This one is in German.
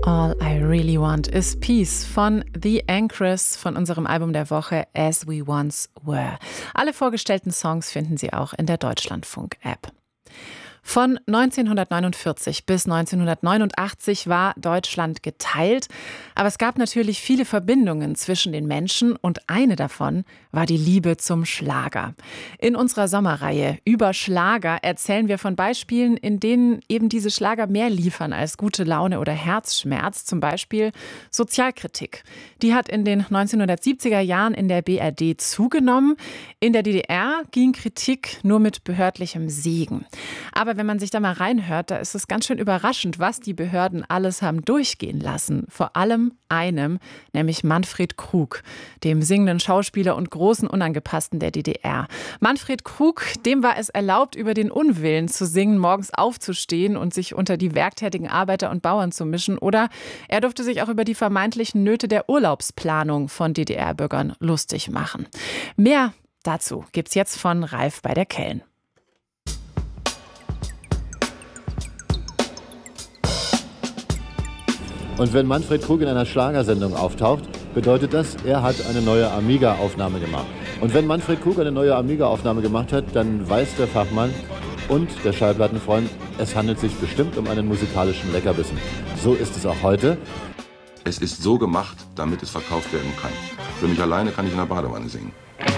All I Really Want Is Peace von The Anchors von unserem Album der Woche As We Once Were. Alle vorgestellten Songs finden Sie auch in der Deutschlandfunk-App. Von 1949 bis 1989 war Deutschland geteilt, aber es gab natürlich viele Verbindungen zwischen den Menschen und eine davon war die Liebe zum Schlager. In unserer Sommerreihe über Schlager erzählen wir von Beispielen, in denen eben diese Schlager mehr liefern als gute Laune oder Herzschmerz, zum Beispiel Sozialkritik. Die hat in den 1970er Jahren in der BRD zugenommen. In der DDR ging Kritik nur mit behördlichem Segen. Aber wenn man sich da mal reinhört, da ist es ganz schön überraschend, was die Behörden alles haben durchgehen lassen. Vor allem einem, nämlich Manfred Krug, dem singenden Schauspieler und großen Unangepassten der DDR. Manfred Krug, dem war es erlaubt, über den Unwillen zu singen, morgens aufzustehen und sich unter die werktätigen Arbeiter und Bauern zu mischen. Oder er durfte sich auch über die vermeintlichen Nöte der Urlaubsplanung von DDR-Bürgern lustig machen. Mehr dazu gibt's jetzt von Ralf bei der Kellen. Und wenn Manfred Krug in einer Schlagersendung auftaucht, bedeutet das, er hat eine neue Amiga-Aufnahme gemacht. Und wenn Manfred Krug eine neue Amiga-Aufnahme gemacht hat, dann weiß der Fachmann und der Schallplattenfreund, es handelt sich bestimmt um einen musikalischen Leckerbissen. So ist es auch heute. Es ist so gemacht, damit es verkauft werden kann. Für mich alleine kann ich in der Badewanne singen.